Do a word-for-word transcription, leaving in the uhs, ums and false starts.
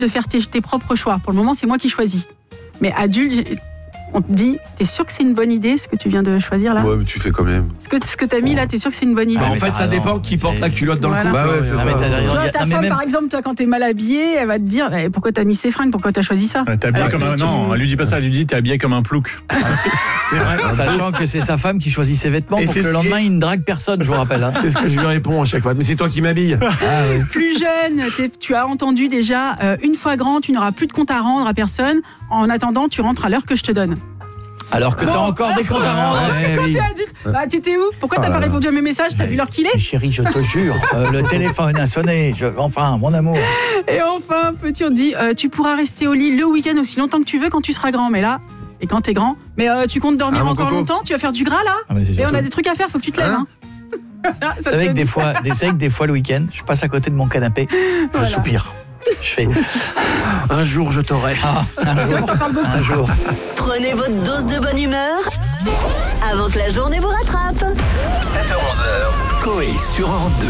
de faire tes, tes propres choix. Pour le moment, c'est moi qui choisis. Mais adulte, on te dit, t'es sûr que c'est une bonne idée ce que tu viens de choisir là ? Ouais, mais tu fais quand même. Ce que, ce que t'as mis là, t'es sûr que c'est une bonne idée ? Bah, en fait, ça dépend qui porte la culotte dans Voilà. le couple. Bah ouais, c'est Non, ça. mais t'as- Tu vois, ta Non, mais femme, même- par exemple, toi, quand t'es mal habillée, elle va te dire eh, pourquoi t'as mis ces fringues, pourquoi t'as choisi ça ? T'es habillé Alors comme que un. si tu- Non, elle lui dit pas ça, elle lui dit t'es habillé comme un plouc. C'est vrai. Sachant que c'est sa femme qui choisit ses vêtements Et pour c'est que le ce qui lendemain, il ne drague personne, je vous rappelle. Hein. C'est ce que je lui réponds à chaque fois. Mais c'est toi qui m'habilles. Plus jeune, t'es- tu as entendu déjà, euh, une fois grand, tu n'auras plus de compte à rendre à personne. En attendant, tu rentres à l'heure que je te donne. Alors que t'as encore des comptes à rendre. Ouais, Quand oui. t'es adulte, bah t'étais où ? Pourquoi t'as pas répondu à mes messages ? T'as vu l'heure qu'il est ? Chérie, je te jure, euh, le téléphone a sonné. Je... Enfin, mon amour. Et enfin, petit, on te dit, euh, tu pourras rester au lit le week-end aussi longtemps que tu veux quand tu seras grand. Mais là, et quand t'es grand, mais euh, tu comptes dormir Ah, mon encore coco. longtemps ? Tu vas faire du gras là ? Ah, mais c'est Et on surtout- a des trucs à faire, faut que tu te lèves. Hein Hein. Ça Vous savez te que des dit. fois, des, vous savez que des fois le week-end, je passe à côté de mon canapé, je Voilà. soupire. Je fais Un jour, je t'aurai. ah, un C'est vrai jour, qu'on parle beaucoup. un jour. Prenez votre dose de bonne humeur avant que la journée vous rattrape. sept heures onze, Coé sur Europe deux.